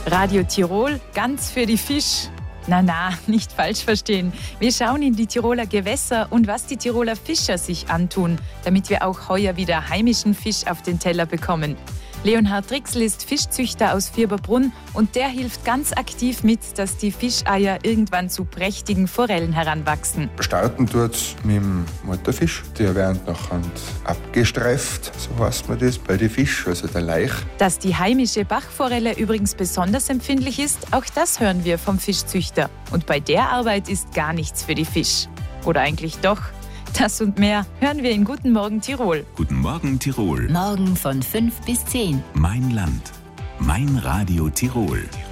Radio Tirol, ganz für die Fisch. Na, nicht falsch verstehen. Wir schauen in die Tiroler Gewässer und was die Tiroler Fischer sich antun, damit wir auch heuer wieder heimischen Fisch auf den Teller bekommen. Leonhard Trixl ist Fischzüchter aus Vierberbrunn und der hilft ganz aktiv mit, dass die Fischeier irgendwann zu prächtigen Forellen heranwachsen. Starten tut's mit dem Mutterfisch. Der wird nachher abgestreift, so heißt man das, bei den Fisch, also der Laich. Dass die heimische Bachforelle übrigens besonders empfindlich ist, auch das hören wir vom Fischzüchter. Und bei der Arbeit ist gar nichts für die Fisch. Oder eigentlich doch? Das und mehr hören wir in Guten Morgen Tirol. Guten Morgen Tirol. Morgen von 5 bis 10. Mein Land. Mein Radio Tirol.